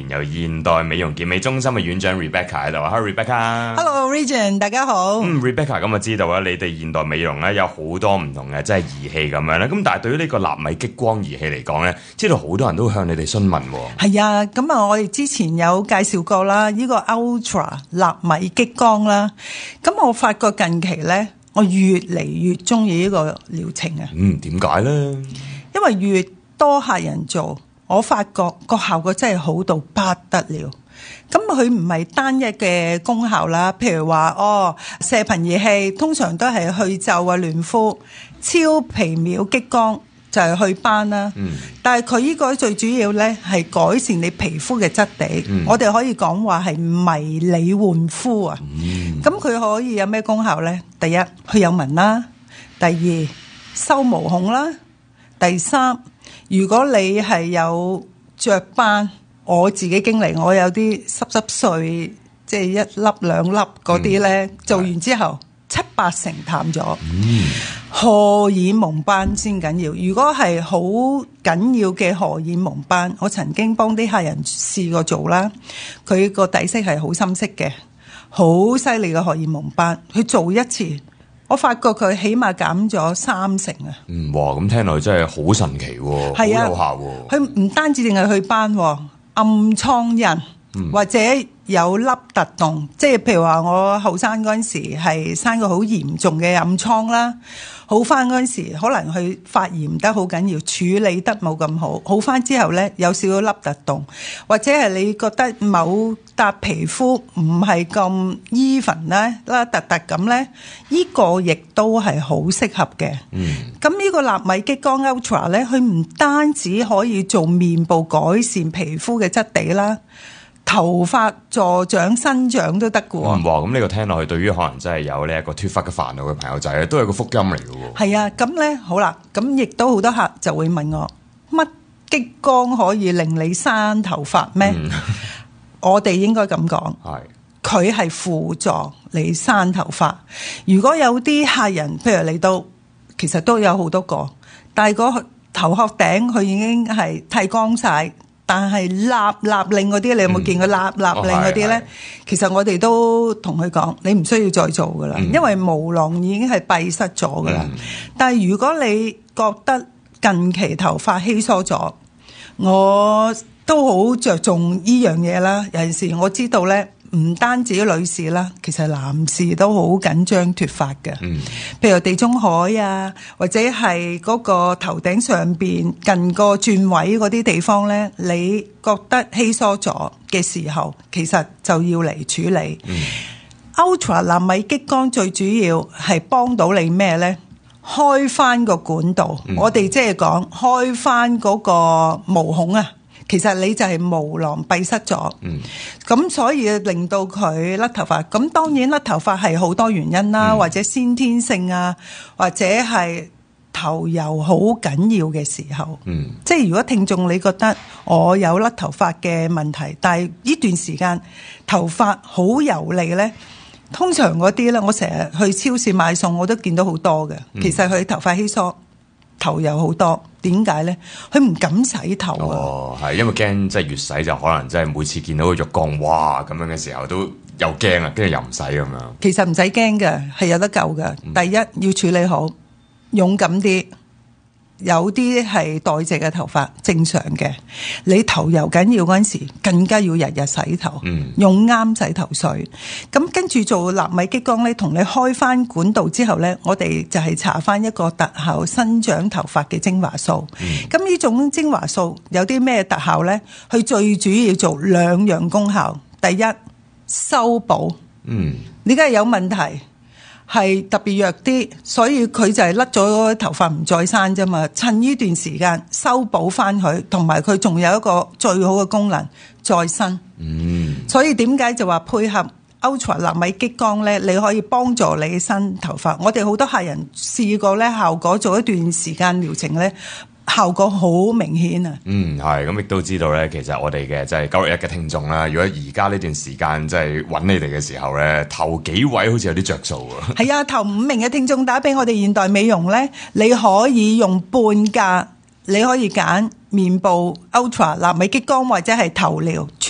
有現代美容健美中心嘅院長 Rebecca 喺度啊。Hello Rebecca。Hello Region， 大家好。 Rebecca 咁啊知道啦，你哋現代美容咧有好多唔同嘅即係儀器咁樣咧。咁但係對於呢個納米激光儀器嚟講咧，知道好多人都向你哋詢問。 係啊，咁啊我哋之前有介紹過啦，呢個 Ultra 納米激光啦。咁我發覺近期咧，我越嚟越中意呢個療程啊。 點解咧？ 因為越多客人做，我發覺個效果真係好到不得了。咁佢唔係單一嘅功效啦，譬如話射頻儀器通常都係去皺啊、嫩膚，超皮秒激光就係去斑啦。但係佢呢個最主要咧係改善你皮膚嘅質地。我哋可以講話係迷你換膚啊。咁佢可以有咩功效咧？第一，去有紋啦；第二，收毛孔啦；第三，如果你係有雀斑，我自己經歷，我有啲濕碎，即係一粒兩粒嗰啲咧，做完之後7-8成淡咗。荷爾蒙斑先緊要，如果係好緊要嘅荷爾蒙斑，我曾經幫啲客人試過做啦，佢個底色係好深色嘅，好犀利嘅荷爾蒙斑，佢做一次，我發覺佢起碼減咗3成啊！ 哇，咁聽落去真係好神奇喎，好有效喎。 佢唔單止淨係去斑，暗瘡印或者有凹凸洞，即係譬如話我後生嗰陣時係生個好嚴重嘅暗瘡啦，好翻嗰陣時可能佢發炎得好緊要，處理得冇咁好，好翻之後咧有少少凹凸洞，或者係你覺得某笪皮膚唔係咁 even 咧，啦突突咁咧，呢個亦都係好適合嘅。咁呢個納米激光 Ultra 咧，佢唔單止可以做面部改善皮膚嘅質地啦，頭髮助長生長都得嘅喎。 哇！咁呢個聽落去，對於可能真係有呢一個脫髮嘅煩惱嘅朋友仔咧，都係個福音嚟嘅喎。 係啊，咁咧好啦，咁亦都好多客就會問我，乜激光可以令你生頭髮咩？我哋應該咁講，佢係輔助你生頭髮。如果有啲客人，譬如嚟到，其實都有好多個，但係個頭殼頂佢已經係剃光晒。但係立令嗰啲，你有冇見過立令嗰啲咧？其實我哋都同佢講，你唔需要再做噶啦，因為毛囊已經係閉塞咗噶啦。但係如果你覺得近期頭髮稀疏咗，我都好着重呢樣嘢啦。有陣時我知道咧，唔單止女士啦，其實男士都好緊張脫髮嘅。譬如地中海啊，或者係嗰個頭頂上邊近個轉位嗰啲地方咧，你覺得稀疏咗嘅時候，其實就要嚟處理。Ultra 納米激光最主要係幫到你咩咧？開翻個管道，我哋即係講開翻嗰個毛孔啊。其實你就係毛囊閉塞咗，咁所以令到佢甩頭髮。咁當然甩頭髮係好多原因啦，或者先天性啊，或者係頭油好緊要嘅時候。即係如果聽眾你覺得我有甩頭髮嘅問題，但係呢段時間頭髮好油膩呢，通常嗰啲呢，我成日去超市買餸我都見到好多嘅。其實佢頭髮稀疏，頭油好多。點解咧？佢唔敢洗頭啊！ 係因為驚，即係越洗就可能即係每次見到個浴缸哇咁樣嘅時候都又驚啊，跟住又唔洗咁樣。 其實唔使驚嘅，係有得救嘅。第一要處理好，勇敢啲。有啲係代謝嘅頭髮正常嘅，你頭油緊要嗰陣時，更加要日日洗頭，用啱洗頭水。咁跟住做納米激光咧，同你開翻管道之後咧，我哋就係搽翻一個特效生長頭髮嘅精華素。咁呢種精華素有啲咩特效咧？佢最主要做2樣功效。第一，修補。你梗係有問題。係特別弱啲，所以佢就係甩咗個頭髮唔再生啫嘛。趁呢段時間修補翻佢，同埋佢仲有一個最好嘅功能再生。所以點解就話配合 Ultra 納米激光咧，你可以幫助你生頭髮。我哋好多客人試過咧，效果做一段時間療程咧。效果好明顯啊！ 係咁亦都知道咧，其實我哋嘅即係961嘅聽眾啦，如果而家呢段時間即係揾你哋嘅時候咧，頭幾位好似有啲着數啊！係啊，頭5名嘅聽眾打俾我哋現代美容咧，你可以用半價，你可以揀面部 Ultra 納米激光或者係頭療。